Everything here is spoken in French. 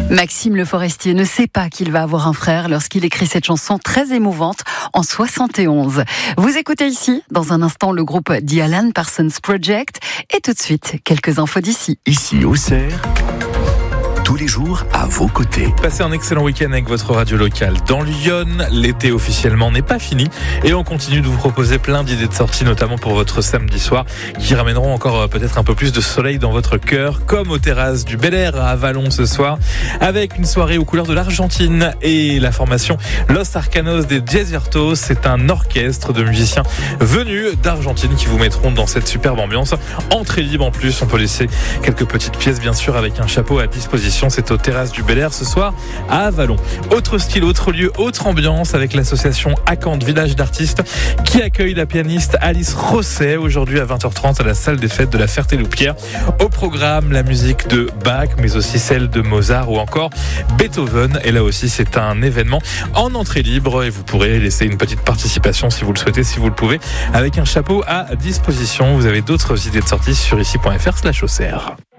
Maxime Le Forestier ne sait pas qu'il va avoir un frère lorsqu'il écrit cette chanson très émouvante en 71. Vous écoutez ici, dans un instant, le groupe The Alan Parsons Project et tout de suite, quelques infos d'ici. Ici, Auxerre, tous les jours à vos côtés. Passez un excellent week-end avec votre radio locale. Dans Lyon, l'été officiellement n'est pas fini et on continue de vous proposer plein d'idées de sorties, notamment pour votre samedi soir, qui ramèneront encore peut-être un peu plus de soleil dans votre cœur, comme aux terrasses du Bel Air à Vallon ce soir, avec une soirée aux couleurs de l'Argentine et la formation Los Arcanos des Desiertos. C'est un orchestre de musiciens venus d'Argentine qui vous mettront dans cette superbe ambiance. Entrée libre en plus, on peut laisser quelques petites pièces bien sûr avec un chapeau à disposition. C'est aux terrasses du Bel Air ce soir à Vallon. Autre style, autre lieu, autre ambiance avec l'association Acante Village d'artistes qui accueille la pianiste Alice Rosset aujourd'hui à 20h30 à la salle des fêtes de la Ferté-Loupière. Au programme, la musique de Bach, mais aussi celle de Mozart ou encore Beethoven. Et là aussi, c'est un événement en entrée libre et vous pourrez laisser une petite participation si vous le souhaitez, si vous le pouvez, avec un chapeau à disposition. Vous avez d'autres idées de sortie sur ici.fr/Auxerre.